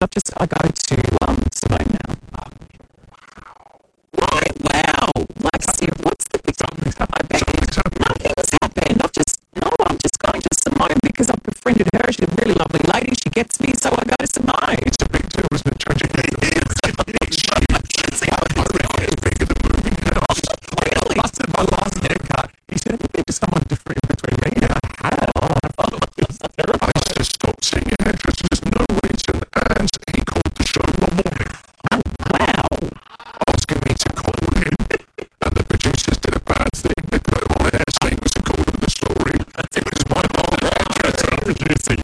I go to Simone now. Right? Wow. Like, what's the big something's happened? Nothing's happened. I'm just going to Simone because I've befriended her. She's a really lovely lady. She gets me, so I go to Simone. It's a big deal, isn't it? Changing Really? I said my last haircut. He said, have you been to someone different between me? Yeah, I have. I just stopped seeing your hairdresser. There's no reason. And he called the show one morning. Oh, wow. Asking me to call him. And the producers did a bad thing. They put my hair saying it was a call to the story. It was my whole haircut. Producing